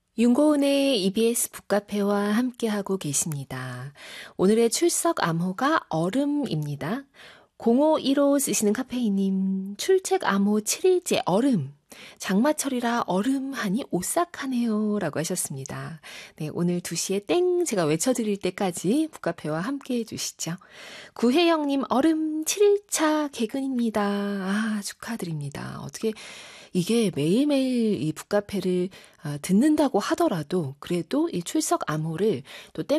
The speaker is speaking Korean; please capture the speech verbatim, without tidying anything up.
윤고은의 이비에스 북카페와 함께하고 계십니다. 오늘의 출석 암호가 얼음입니다. 공오일오 쓰시는 카페이님, 출첵 암호 칠 일째 얼음. 장마철이라 얼음하니 오싹하네요. 라고 하셨습니다. 네, 오늘 두 시에 땡 제가 외쳐드릴 때까지 북카페와 함께 해주시죠. 구혜영님, 얼음 칠 일차 개근입니다. 아, 축하드립니다. 어떻게 이게 매일매일 이 북카페를 듣는다고 하더라도 그래도 이 출석 암호를 또